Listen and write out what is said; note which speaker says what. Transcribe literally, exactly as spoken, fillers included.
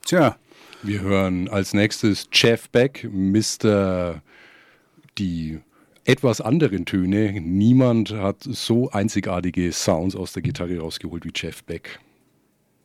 Speaker 1: Tja.
Speaker 2: Wir hören als nächstes Jeff Beck, Mister die etwas anderen Töne. Niemand hat so einzigartige Sounds aus der Gitarre rausgeholt wie Jeff Beck.